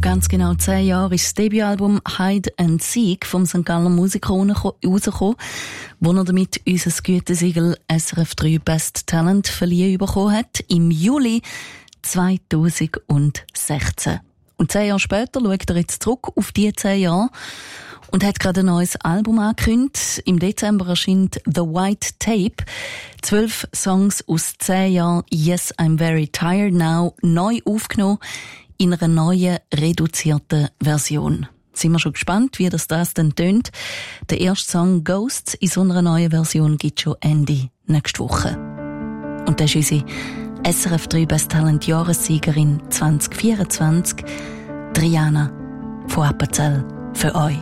ganz genau 10 Jahren ist das Debütalbum Hide and Seek vom St. Galler Musiker rausgekommen, wo er damit unser Gütesiegel SRF 3 Best Talent verliehen bekommen hat, im Juli 2016. Und 10 Jahre später schaut er jetzt zurück auf die 10 Jahre und hat gerade ein neues Album angekündigt. Im Dezember erscheint The White Tape. 12 Songs aus 10 Jahren Yes, I'm Very Tired Now, neu aufgenommen in einer neuen, reduzierten Version. Sind wir schon gespannt, wie das dann tönt. Der erste Song Ghosts in so einer neuen Version gibt schon Ende nächste Woche. Und das ist unsere SRF 3 Best Talent Jahressiegerin 2024, Triana von Appenzell, für euch.